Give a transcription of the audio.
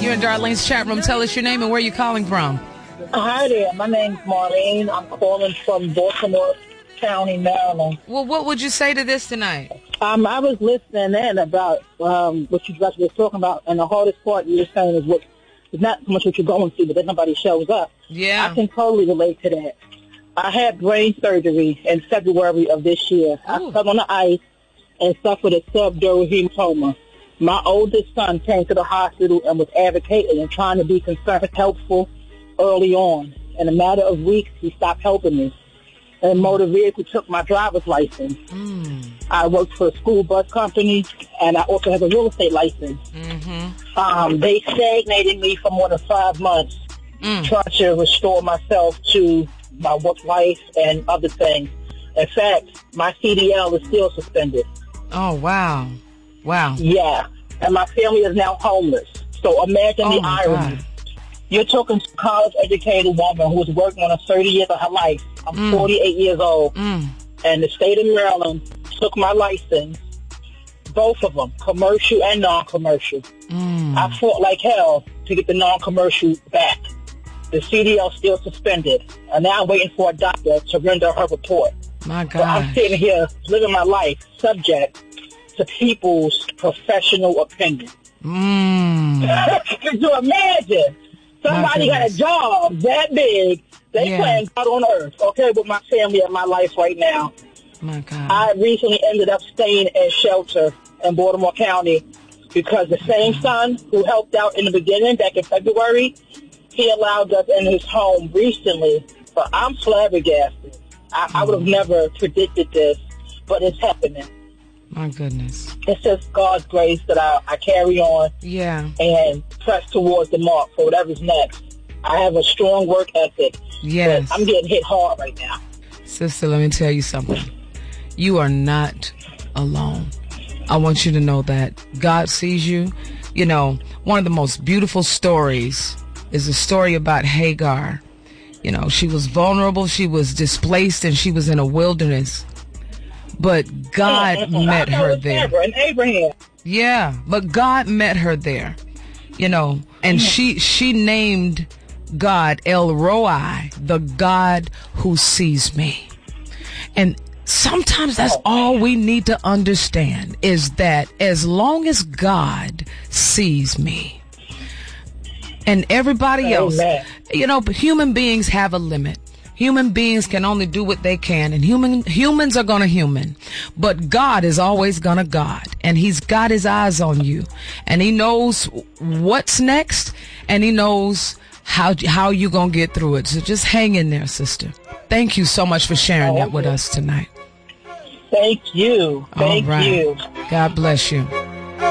You're in Darlene's chat room. Tell us your name and where you're calling from. Hi there. My name's Marlene. I'm calling from Baltimore County, Maryland. Well, what would you say to this tonight? I was listening in about what you guys were talking about, and the hardest part you were saying is it's not so much what you're going through, but that nobody shows up. Yeah. I can totally relate to that. I had brain surgery in February of this year. Ooh. I fell on the ice and suffered a subdural hematoma. My oldest son came to the hospital and was advocating and trying to be concerned, helpful early on. In a matter of weeks, he stopped helping me. And motor vehicle took my driver's license. I worked for a school bus company, and I also have a real estate license. They stagnated me for more than 5 months, trying to restore myself to my work life and other things. In fact, my CDL is still suspended. Oh, wow. Wow. Yeah, and my family is now homeless. So imagine the irony. God. You're talking to a college-educated woman who's working on 30 years of her life. I'm 48 years old, and the state of Maryland took my license, both of them, commercial and non-commercial. I fought like hell to get the non-commercial back. The CDL still suspended, and now I'm waiting for a doctor to render her report. My God. So I'm sitting here living my life subject to people's professional opinion. Could you imagine? Somebody got a job that big, they playing God on earth, okay, with my family and my life right now. My God. I recently ended up staying in shelter in Baltimore County because the same son who helped out in the beginning, back in February, he allowed us in his home recently. But I'm flabbergasted. I would have never predicted this, but it's happening. My goodness. It's just God's grace that I carry on and press towards the mark for whatever's next. I have a strong work ethic. Yes. But I'm getting hit hard right now. Sister, let me tell you something. You are not alone. I want you to know that God sees you. You know, one of the most beautiful stories is a story about Hagar. You know, she was vulnerable, she was displaced, and she was in a wilderness. But God met her there. And Abraham. Yeah, but God met her there. You know, and she named God El Roi, the God who sees me. And sometimes that's all we need to understand, is that as long as God sees me and everybody else, you know, but human beings have a limit. Human beings can only do what they can, and humans are gonna human. But God is always gonna God, and He's got His eyes on you, and He knows what's next, and He knows how you gonna get through it. So just hang in there, sister. Thank you so much for sharing that with us tonight. Thank you. Thank you. God bless you.